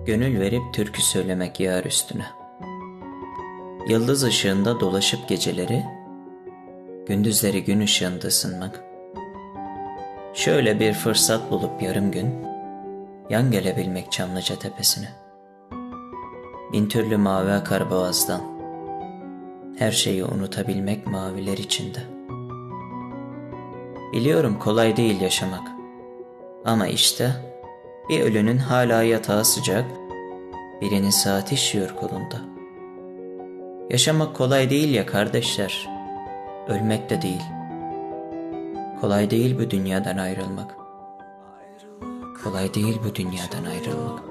Gönül verip türkü söylemek yar üstüne. Yıldız ışığında dolaşıp geceleri, gündüzleri gün ışığında ısınmak. Şöyle bir fırsat bulup yarım gün, yan gelebilmek Çamlıca tepesine. Bin türlü mavi akar boğazdan, her şeyi unutabilmek maviler içinde. Biliyorum kolay değil yaşamak, ama işte bir ölünün hala yatağı sıcak, birinin saati işiyor kolunda. Yaşamak kolay değil ya kardeşler, ölmek de değil. Kolay değil bu dünyadan ayrılmak. Kolay değil bu dünyadan ayrılmak.